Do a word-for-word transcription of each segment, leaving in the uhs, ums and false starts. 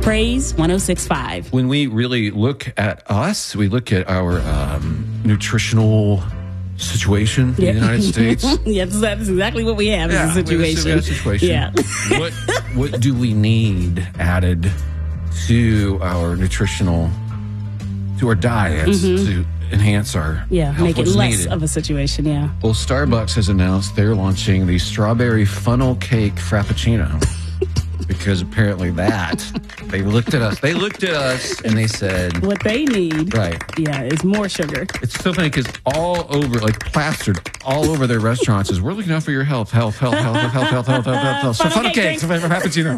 Praise one oh six point five. When we really look at us, we look at our um, nutritional situation Yep. in the United States. Yes, that's exactly what we have Yeah, as a situation. we have a situation. Yeah. what what do we need added to our nutritional, to our diets Mhm. to enhance our Yeah, health? make it What's less needed? of a situation, yeah. Well, Starbucks has announced they're launching the strawberry funnel cake frappuccino. Because apparently that, they looked at us, they looked at us and they said, What they need, right. yeah, is more sugar. It's so funny because all over, like plastered all over their restaurants is, we're looking out for your health, health, health, health, health, health, health, health, health, health. So funnel cakes, frappuccino.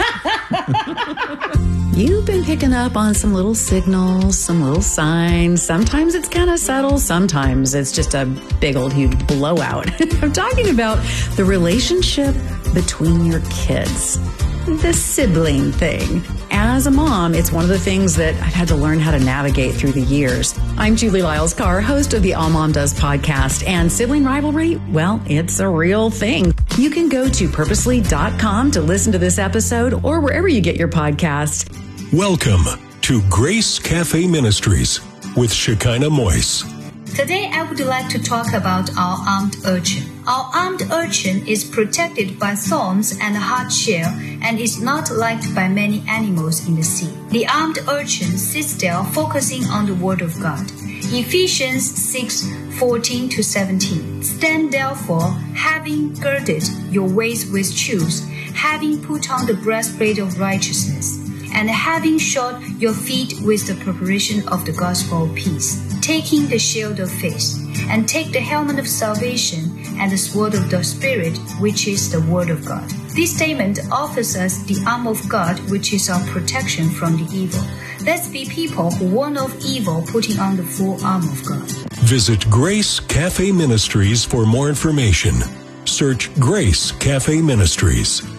You've been picking up on some little signals, some little signs. Sometimes it's kind of subtle. Sometimes it's just a big old huge blowout. I'm talking about the relationship between your kids, the sibling thing. As a mom, it's one of the things that I've had to learn how to navigate through the years. I'm Julie Lyles-Carr, host of the All Mom Does podcast, and sibling rivalry, well, it's a real thing. You can go to purposely dot com to listen to this episode or wherever you get your podcast. Welcome to Grace Cafe Ministries with Shekinah Moise. Today, I would like to talk about our armed urchin. Our armed urchin is protected by thorns and a hard shell and is not liked by many animals in the sea. The armed urchin sits there focusing on the Word of God. Ephesians six fourteen to seventeen. Stand therefore, having girded your waist with truth, having put on the breastplate of righteousness, and having shod your feet with the preparation of the gospel of peace, taking the shield of faith, and take the helmet of salvation and the sword of the Spirit, which is the word of God. This statement offers us the arm of God, which is our protection from the evil. Let's be people who warn of evil, putting on the full arm of God. Visit Grace Cafe Ministries for more information. Search Grace Cafe Ministries.